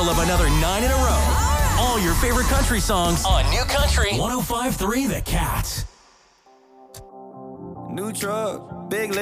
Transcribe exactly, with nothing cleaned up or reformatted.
middle of another nine in a row. All your favorite country songs on New Country one oh five point three The Cat. New truck, big